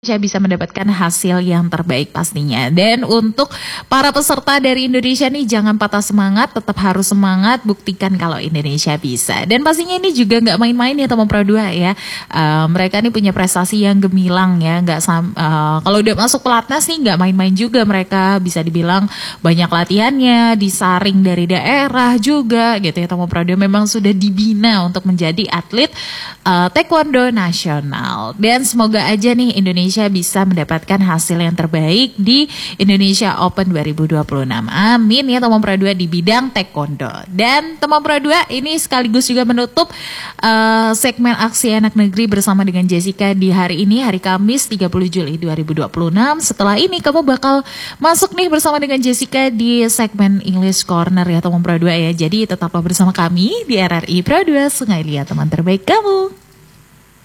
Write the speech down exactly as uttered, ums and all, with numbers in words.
Saya bisa mendapatkan hasil yang terbaik pastinya. Dan untuk para peserta dari Indonesia nih, jangan patah semangat, tetap harus semangat, buktikan kalau Indonesia bisa. Dan pastinya ini juga nggak main-main ya teman Pro dua ya. Uh, mereka nih punya prestasi yang gemilang ya, nggak uh, kalau udah masuk pelatnas nih nggak main-main juga mereka, bisa dibilang banyak latihannya, disaring dari daerah juga gitu ya teman Pro dua, memang sudah dibina untuk menjadi atlet uh, taekwondo nasional. Dan semoga aja nih Indonesia bisa mendapatkan hasil yang terbaik di Indonesia Open dua ribu dua puluh enam. Amin ya teman Pro dua di bidang taekwondo. Dan teman Pro dua ini sekaligus juga menutup uh, segmen Aksi Anak Negeri bersama dengan Jessica di hari ini, hari Kamis tiga puluh Juli dua ribu dua puluh enam. Setelah ini kamu bakal masuk nih bersama dengan Jessica di segmen English Corner ya teman Pro dua ya. Jadi tetaplah bersama kami di R R I Pro dua, Sungai Liat, teman terbaik kamu.